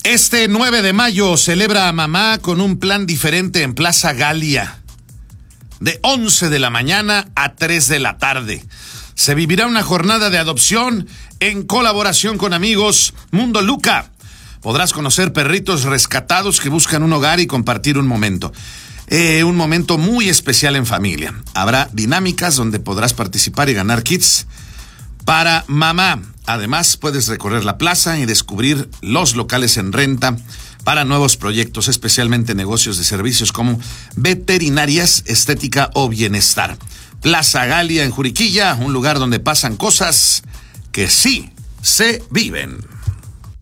Este 9 de mayo celebra a mamá con un plan diferente en Plaza Galia. De 11 de la mañana a 3 de la tarde. Se vivirá una jornada de adopción en colaboración con amigos Mundo Luca. Podrás conocer perritos rescatados que buscan un hogar y compartir un momento. Un momento muy especial en familia. Habrá dinámicas donde podrás participar y ganar kits para mamá. Además, puedes recorrer la plaza y descubrir los locales en renta para nuevos proyectos, especialmente negocios de servicios como veterinarias, estética o bienestar. Plaza Galia en Juriquilla, un lugar donde pasan cosas que sí se viven.